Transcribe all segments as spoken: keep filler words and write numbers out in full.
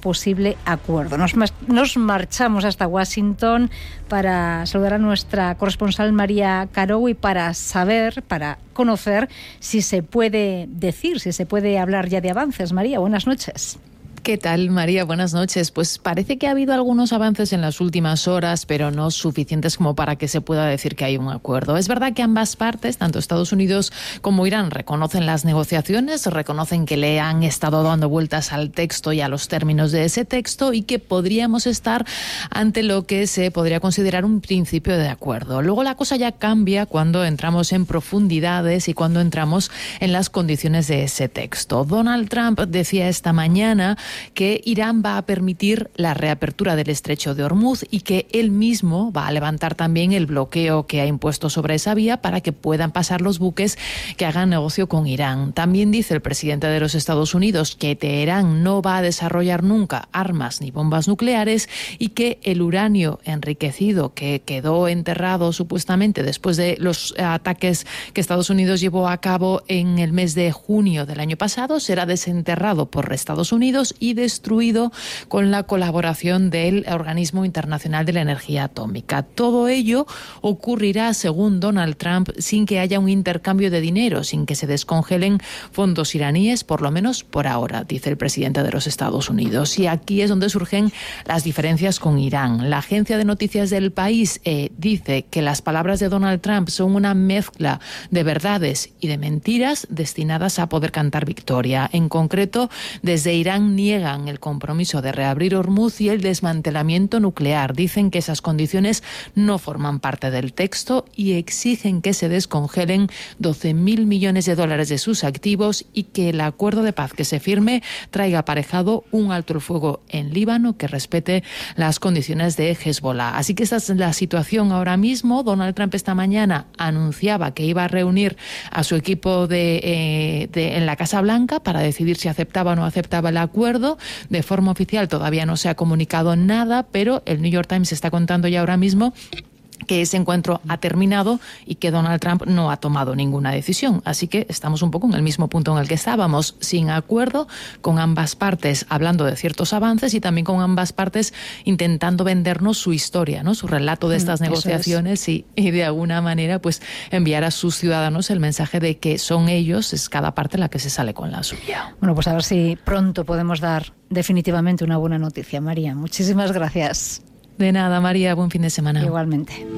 posible acuerdo. Nos, nos marchamos hasta Washington para saludar a nuestra corresponsal María Carou y para saber, para conocer si se puede decir, si se puede hablar ya de avances. María, buenas noches. ¿Qué tal, María? Buenas noches. Pues parece que ha habido algunos avances en las últimas horas, pero no suficientes como para que se pueda decir que hay un acuerdo. Es verdad que ambas partes, tanto Estados Unidos como Irán, reconocen las negociaciones, reconocen que le han estado dando vueltas al texto y a los términos de ese texto y que podríamos estar ante lo que se podría considerar un principio de acuerdo. Luego la cosa ya cambia cuando entramos en profundidades y cuando entramos en las condiciones de ese texto. Donald Trump decía esta mañana que Irán va a permitir la reapertura del estrecho de Hormuz y que él mismo va a levantar también el bloqueo que ha impuesto sobre esa vía para que puedan pasar los buques que hagan negocio con Irán. También dice el presidente de los Estados Unidos que Teherán no va a desarrollar nunca armas ni bombas nucleares y que el uranio enriquecido que quedó enterrado supuestamente después de los ataques que Estados Unidos llevó a cabo en el mes de junio del año pasado será desenterrado por Estados Unidos y destruido con la colaboración del Organismo Internacional de la Energía Atómica. Todo ello ocurrirá, según Donald Trump, sin que haya un intercambio de dinero, sin que se descongelen fondos iraníes, por lo menos por ahora, dice el presidente de los Estados Unidos. Y aquí es donde surgen las diferencias con Irán. La agencia de noticias del país eh, dice que las palabras de Donald Trump son una mezcla de verdades y de mentiras destinadas a poder cantar victoria. En concreto, desde Irán niegan el compromiso de reabrir Hormuz y el desmantelamiento nuclear. Dicen que esas condiciones no forman parte del texto y exigen que se descongelen doce mil millones de dólares de sus activos y que el acuerdo de paz que se firme traiga aparejado un alto el fuego en Líbano que respete las condiciones de Hezbollah. Así que esta es la situación ahora mismo. Donald Trump esta mañana anunciaba que iba a reunir a su equipo de, eh, de, en la Casa Blanca para decidir si aceptaba o no aceptaba el acuerdo. De forma oficial todavía no se ha comunicado nada, pero el New York Times está contando ya ahora mismo que ese encuentro ha terminado y que Donald Trump no ha tomado ninguna decisión. Así que estamos un poco en el mismo punto en el que estábamos, sin acuerdo, con ambas partes hablando de ciertos avances y también con ambas partes intentando vendernos su historia, ¿no? Su relato de estas mm, negociaciones y, y de alguna manera pues enviar a sus ciudadanos el mensaje de que son ellos, es cada parte la que se sale con la suya. Bueno, pues a ver si pronto podemos dar definitivamente una buena noticia, María. Muchísimas gracias. De nada, María. Buen fin de semana. Igualmente.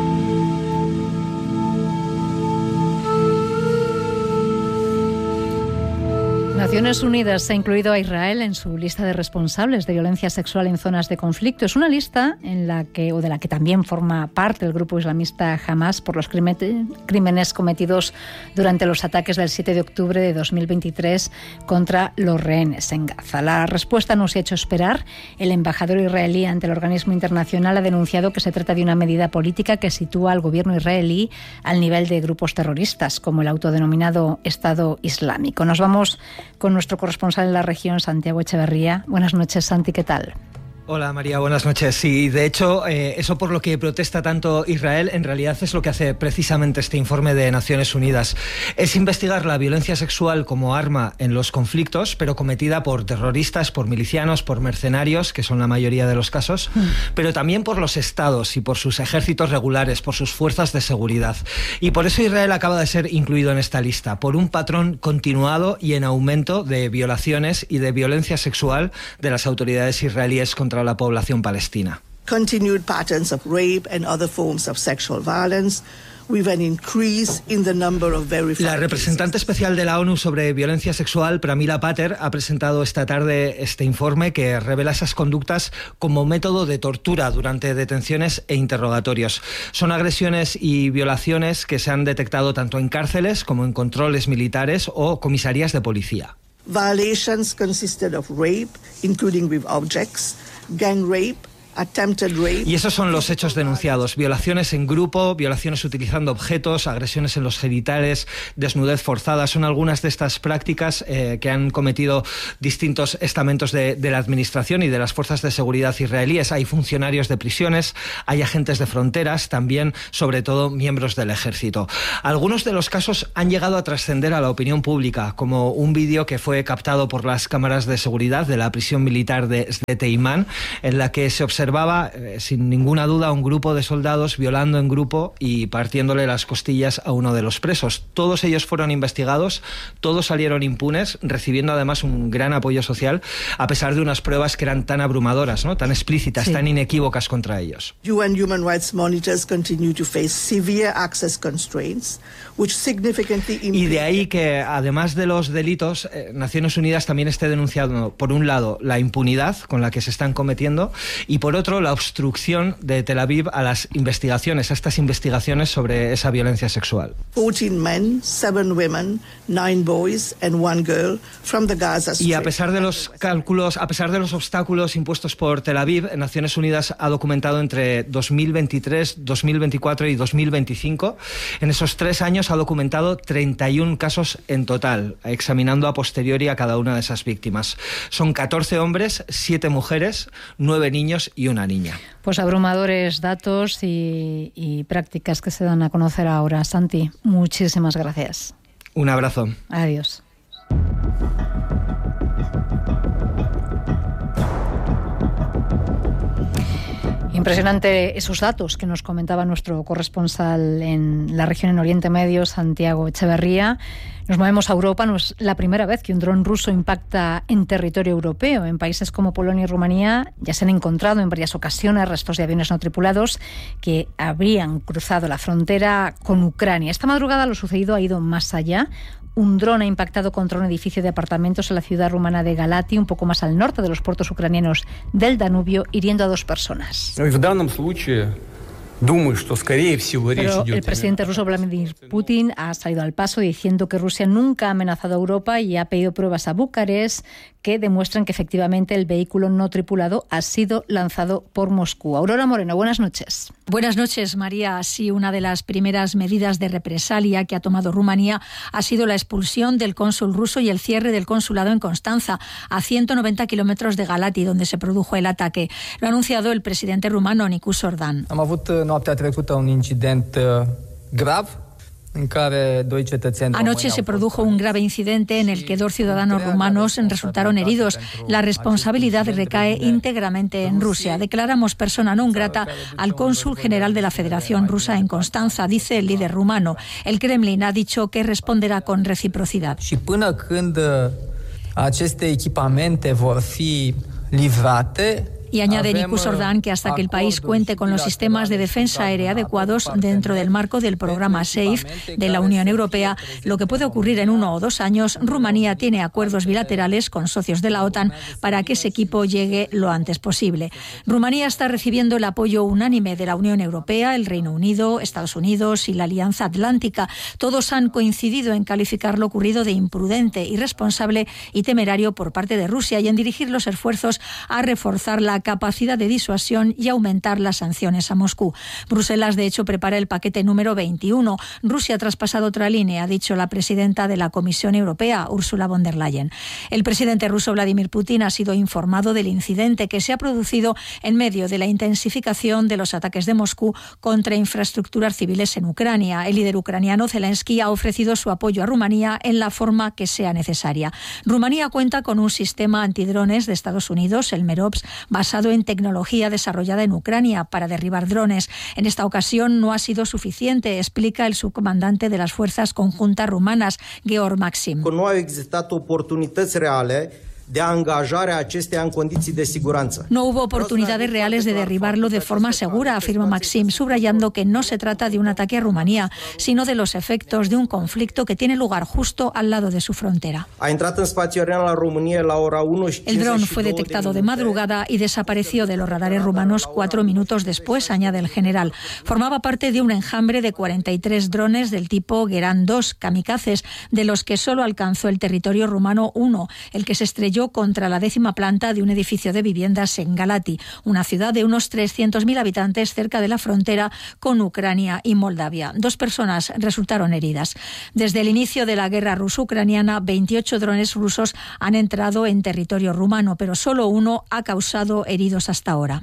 Naciones Unidas ha incluido a Israel en su lista de responsables de violencia sexual en zonas de conflicto. Es una lista en la que, o de la que también forma parte el grupo islamista Hamas por los crímenes cometidos durante los ataques del siete de octubre de dos mil veintitrés contra los rehenes en Gaza. La respuesta no se ha hecho esperar. El embajador israelí ante el organismo internacional ha denunciado que se trata de una medida política que sitúa al gobierno israelí al nivel de grupos terroristas, como el autodenominado Estado Islámico. Nos vamos con nuestro corresponsal en la región, Santiago Echeverría. Buenas noches, Santi, ¿qué tal? Hola María, buenas noches. Sí, de hecho, eh, eso por lo que protesta tanto Israel, en realidad es lo que hace precisamente este informe de Naciones Unidas. Es investigar la violencia sexual como arma en los conflictos, pero cometida por terroristas, por milicianos, por mercenarios, que son la mayoría de los casos, mm. pero también por los estados y por sus ejércitos regulares, por sus fuerzas de seguridad. Y por eso Israel acaba de ser incluido en esta lista, por un patrón continuado y en aumento de violaciones y de violencia sexual de las autoridades israelíes contra la población palestina. Continued patterns of rape and other forms of sexual violence. We've an increase in the number of verified La representante especial de la ONU sobre violencia sexual, Pramila Pater, ha presentado esta tarde este informe que revela esas conductas como método de tortura durante detenciones e interrogatorios. Son agresiones y violaciones que se han detectado tanto en cárceles como en controles militares o comisarías de policía. Violations consisted of rape, including with objects, gang rape, Y esos son los hechos denunciados: violaciones en grupo, violaciones utilizando objetos, agresiones en los genitales, desnudez forzada. Son algunas de estas prácticas eh, que han cometido distintos estamentos de, de la administración y de las fuerzas de seguridad israelíes. Hay funcionarios de prisiones, hay agentes de fronteras, también, sobre todo, miembros del ejército. Algunos de los casos han llegado a trascender a la opinión pública, como un vídeo que fue captado por las cámaras de seguridad de la prisión militar de, de Teimán, en la que se observa observaba, eh, sin ninguna duda, un grupo de soldados violando en grupo y partiéndole las costillas a uno de los presos. Todos ellos fueron investigados, todos salieron impunes, recibiendo además un gran apoyo social, a pesar de unas pruebas que eran tan abrumadoras, ¿no?, tan explícitas, sí, tan inequívocas contra ellos. U N human rights monitors continue to face severe access constraints, which significantly impede... Y de ahí que, además de los delitos, eh, Naciones Unidas también esté denunciando, por un lado, la impunidad con la que se están cometiendo, y por otro, la obstrucción de Tel Aviv a las investigaciones, a estas investigaciones sobre esa violencia sexual. fourteen men, seven women, nine boys and one girl from the Gaza Strip. Y a pesar de los cálculos, a pesar de los obstáculos impuestos por Tel Aviv, Naciones Unidas ha documentado entre dos mil veintitrés, dos mil veinticuatro y dos mil veinticinco, en esos tres años ha documentado treinta y un casos en total, examinando a posteriori a cada una de esas víctimas. Son catorce hombres, siete mujeres, nueve niños y una niña. Pues abrumadores datos y, y prácticas que se dan a conocer ahora. Santi, muchísimas gracias. Un abrazo. Adiós. Impresionante esos datos que nos comentaba nuestro corresponsal en la región en Oriente Medio, Santiago Echeverría. Nos movemos a Europa. No es la primera vez que un dron ruso impacta en territorio europeo. En países como Polonia y Rumanía ya se han encontrado en varias ocasiones restos de aviones no tripulados que habrían cruzado la frontera con Ucrania. Esta madrugada lo sucedido ha ido más allá. Un dron ha impactado contra un edificio de apartamentos en la ciudad rumana de Galati, un poco más al norte de los puertos ucranianos del Danubio, hiriendo a dos personas. Pero el presidente ruso Vladimir Putin ha salido al paso diciendo que Rusia nunca ha amenazado a Europa y ha pedido pruebas a Bucarest que demuestran que efectivamente el vehículo no tripulado ha sido lanzado por Moscú. Aurora Moreno, buenas noches. Buenas noches, María. Sí, una de las primeras medidas de represalia que ha tomado Rumanía ha sido la expulsión del cónsul ruso y el cierre del consulado en Constanza, a ciento noventa kilómetros de Galati, donde se produjo el ataque. Lo ha anunciado el presidente rumano, Nicu Sordan. Am avut noaptea trecută un incident grav. Anoche se produjo un grave incidente en el que dos ciudadanos rumanos resultaron heridos. La responsabilidad recae íntegramente en Rusia. Declaramos persona non grata al cónsul general de la Federación Rusa en Constanza, dice el líder rumano. El Kremlin ha dicho que responderá con reciprocidad. Și până când aceste echipamente vor fi livrate, Y añade Nicu Sordan que hasta que el país cuente con los sistemas de defensa aérea adecuados dentro del marco del programa SAFE de la Unión Europea, lo que puede ocurrir en uno o dos años, Rumanía tiene acuerdos bilaterales con socios de la OTAN para que ese equipo llegue lo antes posible. Rumanía está recibiendo el apoyo unánime de la Unión Europea, el Reino Unido, Estados Unidos y la Alianza Atlántica. Todos han coincidido en calificar lo ocurrido de imprudente, irresponsable y temerario por parte de Rusia y en dirigir los esfuerzos a reforzar la capacidad de disuasión y aumentar las sanciones a Moscú. Bruselas, de hecho, prepara el paquete número veintiuno. Rusia ha traspasado otra línea, ha dicho la presidenta de la Comisión Europea, Ursula von der Leyen. El presidente ruso Vladimir Putin ha sido informado del incidente que se ha producido en medio de la intensificación de los ataques de Moscú contra infraestructuras civiles en Ucrania. El líder ucraniano Zelensky ha ofrecido su apoyo a Rumanía en la forma que sea necesaria. Rumanía cuenta con un sistema antidrones de Estados Unidos, el MEROPS, basado en tecnología desarrollada en Ucrania para derribar drones. En esta ocasión no ha sido suficiente, explica el subcomandante de las Fuerzas Conjuntas Rumanas, Georg Maxim. No au existat oportunități reale de angajare a acesteia în condiții de siguranță. No hubo oportunidades reales de derribarlo de forma segura, afirma Maxim, subrayando que no se trata de un ataque a Rumanía, sino de los efectos de un conflicto que tiene lugar justo al lado de su frontera. A intrat în spațiul aerian la România la ora unu și El dron fue detectado de madrugada y desapareció de los radares rumanos cuatro minutos después, añade el general. Formaba parte de un enjambre de cuarenta y tres drones del tipo Geran dos, kamikazes, de los que solo alcanzó el territorio rumano uno, el que se estrelló estrelló contra la décima planta de un edificio de viviendas en Galati, una ciudad de unos trescientos mil habitantes cerca de la frontera con Ucrania y Moldavia. Dos personas resultaron heridas. Desde el inicio de la guerra ruso-ucraniana, veintiocho drones rusos han entrado en territorio rumano, pero solo uno ha causado heridos hasta ahora.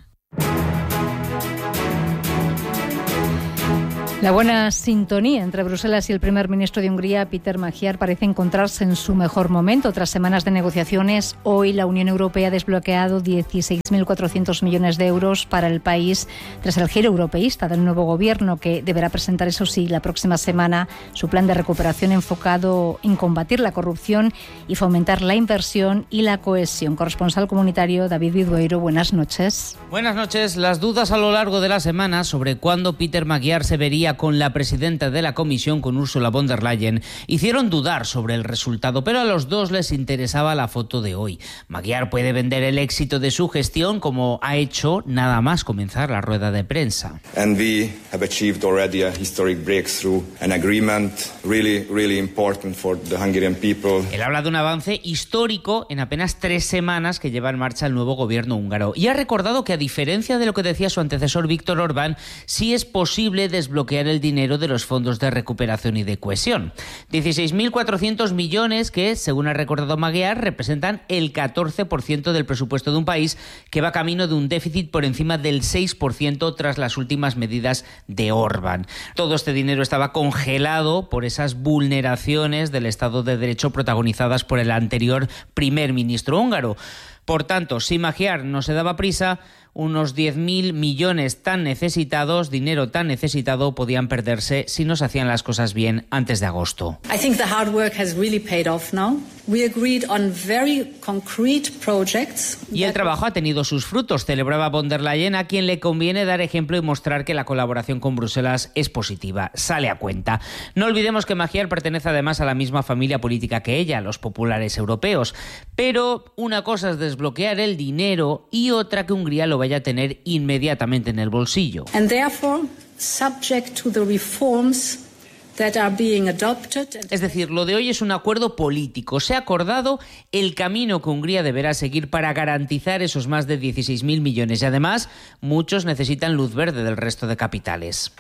La buena sintonía entre Bruselas y el primer ministro de Hungría, Péter Magyar, parece encontrarse en su mejor momento. Tras semanas de negociaciones, hoy la Unión Europea ha desbloqueado dieciséis mil cuatrocientos millones de euros para el país tras el giro europeísta del nuevo gobierno, que deberá presentar, eso sí, la próxima semana su plan de recuperación enfocado en combatir la corrupción y fomentar la inversión y la cohesión. Corresponsal comunitario David Vidueiro, buenas noches. Buenas noches. Las dudas a lo largo de la semana sobre cuándo Péter Magyar se vería con la presidenta de la Comisión, con Ursula von der Leyen, hicieron dudar sobre el resultado, pero a los dos les interesaba la foto de hoy. Magyar puede vender el éxito de su gestión, como ha hecho nada más comenzar la rueda de prensa. And we have achieved already a historic breakthrough, an agreement really, really important for the Hungarian people. Él habla de un avance histórico en apenas tres semanas que lleva en marcha el nuevo gobierno húngaro, y ha recordado que, a diferencia de lo que decía su antecesor Viktor Orbán, sí es posible desbloquear el dinero de los fondos de recuperación y de cohesión. dieciséis mil cuatrocientos millones que, según ha recordado Magyar, representan el catorce por ciento del presupuesto de un país que va camino de un déficit por encima del seis por ciento tras las últimas medidas de Orbán. Todo este dinero estaba congelado por esas vulneraciones del Estado de Derecho protagonizadas por el anterior primer ministro húngaro. Por tanto, si Magyar no se daba prisa, unos diez mil millones tan necesitados, dinero tan necesitado, podían perderse si no se hacían las cosas bien antes de agosto. I think the hard work has really paid off now. We agreed on very concrete projects. Y el trabajo ha tenido sus frutos, celebraba von der Leyen, a quien le conviene dar ejemplo y mostrar que la colaboración con Bruselas es positiva, sale a cuenta. No olvidemos que Magyar pertenece además a la misma familia política que ella, los populares europeos. Pero una cosa es desbloquear el dinero y otra que Hungría lo vaya a tener inmediatamente en el bolsillo. And therefore, subject to the reforms that are being adopted. Es decir, lo de hoy es un acuerdo político. Se ha acordado el camino que Hungría deberá seguir para garantizar esos más de dieciséis mil millones. Y además, muchos necesitan luz verde del resto de capitales.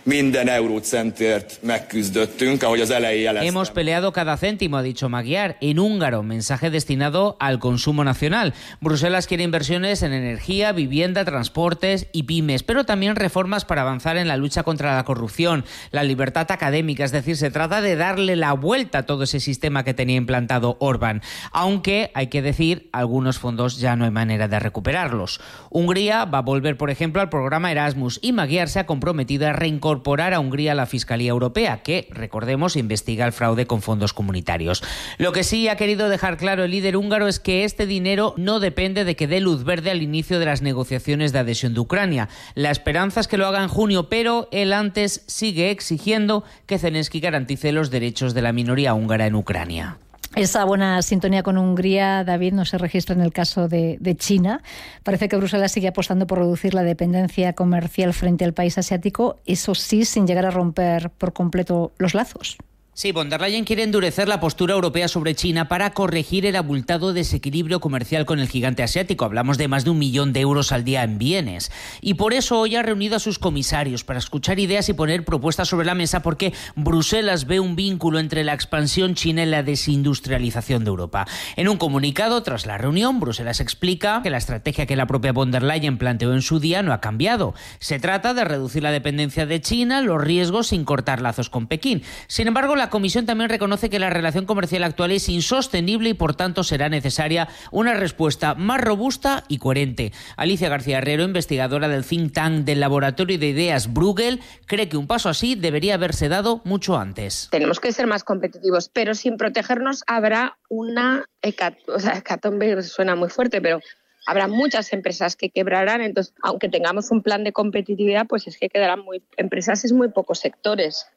Hemos peleado cada céntimo, ha dicho Magyar, en húngaro, mensaje destinado al consumo nacional. Bruselas quiere inversiones en energía, vivienda, transportes y pymes, pero también reformas para avanzar en la lucha contra la corrupción, la libertad académica. Es decir, se trata de darle la vuelta a todo ese sistema que tenía implantado Orbán, aunque hay que decir, algunos fondos ya no hay manera de recuperarlos. Hungría va a volver, por ejemplo, al programa Erasmus, y Magyar se ha comprometido a reincorporar a Hungría a la Fiscalía Europea, que, recordemos, investiga el fraude con fondos comunitarios. Lo que sí ha querido dejar claro el líder húngaro es que este dinero no depende de que dé luz verde al inicio de las negociaciones de adhesión de Ucrania. La esperanza es que lo haga en junio, pero él antes sigue exigiendo que Zelensky garantice los derechos de la minoría húngara en Ucrania. Esa buena sintonía con Hungría, David, no se registra en el caso de, de China. Parece que Bruselas sigue apostando por reducir la dependencia comercial frente al país asiático, eso sí, sin llegar a romper por completo los lazos. Sí, von der Leyen quiere endurecer la postura europea sobre China para corregir el abultado desequilibrio comercial con el gigante asiático. Hablamos de más de un millón de euros al día en bienes. Y por eso hoy ha reunido a sus comisarios para escuchar ideas y poner propuestas sobre la mesa, porque Bruselas ve un vínculo entre la expansión china y la desindustrialización de Europa. En un comunicado tras la reunión, Bruselas explica que la estrategia que la propia von der Leyen planteó en su día no ha cambiado. Se trata de reducir la dependencia de China, los riesgos sin cortar lazos con Pekín. Sin embargo, la Comisión también reconoce que la relación comercial actual es insostenible y, por tanto, será necesaria una respuesta más robusta y coherente. Alicia García Herrero, investigadora del think tank del Laboratorio de Ideas Bruegel, cree que un paso así debería haberse dado mucho antes. Tenemos que ser más competitivos, pero sin protegernos habrá una hecatombe, o sea, hecatombe suena muy fuerte, pero habrá muchas empresas que quebrarán. Entonces, aunque tengamos un plan de competitividad, pues es que quedarán muy empresas en muy pocos sectores.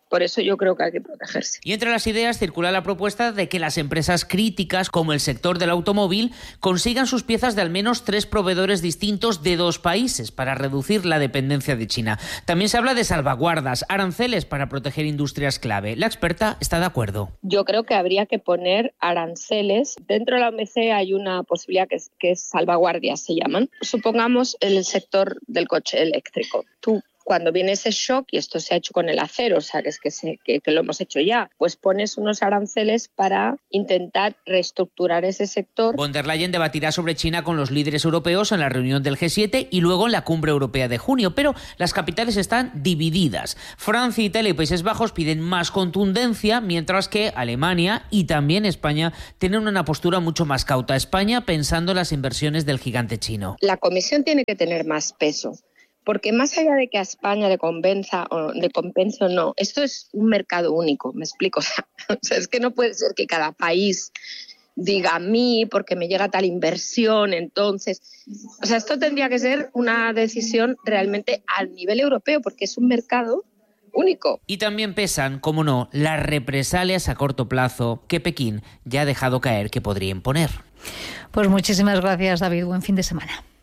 Por eso yo creo que hay que protegerse. Y entre las ideas circula la propuesta de que las empresas críticas, como el sector del automóvil, consigan sus piezas de al menos tres proveedores distintos de dos países para reducir la dependencia de China. También se habla de salvaguardas, aranceles para proteger industrias clave. La experta está de acuerdo. Yo creo que habría que poner aranceles. Dentro de la O M C hay una posibilidad que es, que es salvaguardias, se llaman. Supongamos el sector del coche eléctrico. Tú, cuando viene ese shock, y esto se ha hecho con el acero, o sea, que es que, se, que, que lo hemos hecho ya, pues pones unos aranceles para intentar reestructurar ese sector. Von der Leyen debatirá sobre China con los líderes europeos en la reunión del G siete y luego en la cumbre europea de junio, pero las capitales están divididas. Francia, Italia y Países Bajos piden más contundencia, mientras que Alemania y también España tienen una postura mucho más cauta. España pensando en las inversiones del gigante chino. La Comisión tiene que tener más peso. Porque más allá de que a España le convenza o le compense o no, esto es un mercado único, me explico. O sea, o sea, es que no puede ser que cada país diga a mí porque me llega tal inversión, entonces... O sea, esto tendría que ser una decisión realmente a nivel europeo, porque es un mercado único. Y también pesan, como no, las represalias a corto plazo que Pekín ya ha dejado caer que podría imponer. Pues muchísimas gracias, David. Buen fin de semana.